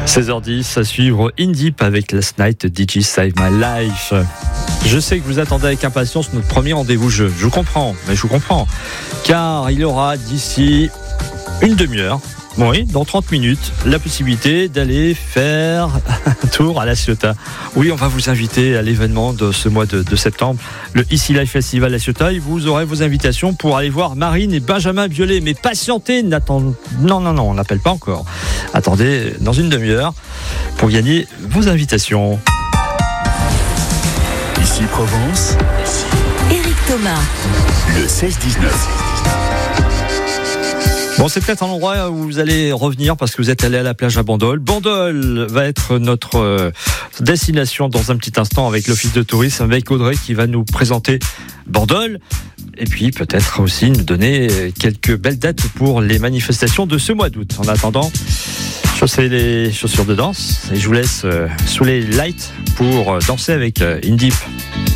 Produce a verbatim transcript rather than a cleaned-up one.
seize heures dix, à suivre In Deep avec Last Night D J Save My Life. Je sais que vous attendez avec impatience notre premier rendez-vous jeu. Je vous comprends, mais je vous comprends. Car il y aura d'ici une demi-heure, oui, dans trente minutes, la possibilité d'aller faire un tour à La Ciotat. Oui, on va vous inviter à l'événement de ce mois de, de septembre, le Easy Life Festival La Ciotat, et vous aurez vos invitations pour aller voir Marine et Benjamin Biolay. Mais patientez, n'attendez... non, non, non, on n'appelle pas encore. Attendez dans une demi-heure pour gagner vos invitations. Ici Provence, Éric Thomas, le seize dix-neuf. Bon, c'est peut-être un endroit où vous allez revenir parce que vous êtes allé à la plage à Bandol. Bandol va être notre euh, destination dans un petit instant avec l'Office de tourisme, avec Audrey qui va nous présenter Bandol. Et puis peut-être aussi nous donner quelques belles dates pour les manifestations de ce mois d'août. En attendant, chaussez les chaussures de danse et je vous laisse euh, sous les lights pour danser avec euh, In Deep.